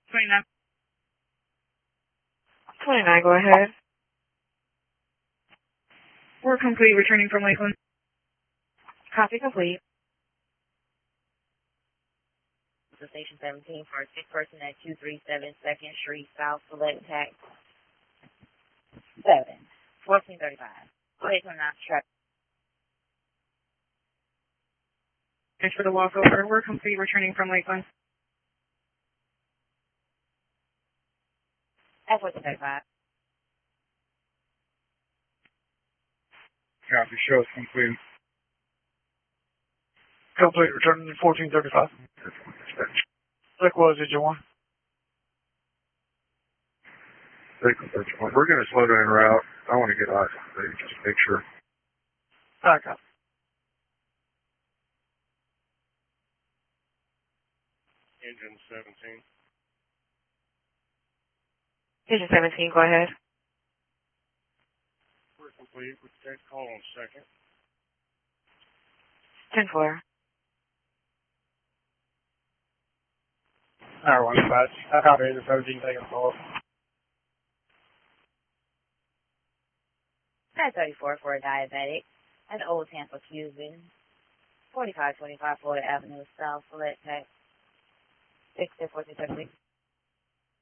29. 29, go ahead. We're complete, returning from Lakeland. Copy complete. Station 17 for a sick person at 237 2nd Street South, select tax 7, 1435. Lakeland not traffic. Thanks for the walkover. We're complete, returning from Lakeland. At 1435. Copy, show is complete. Complete, returning to 1435. Likewise, Agent 1. We're going to slow down en route. I want to get eyes on the just to make sure. Alright, copy. Engine 17. Agent 17, go ahead. We're complete. We can take call on second. 10-4. Alright, 1 dispatch. I copy Agent 17 taking the call. 934 for a diabetic at Old Tampa Cuban, 4525 Florida Avenue South, select tax 6 1436.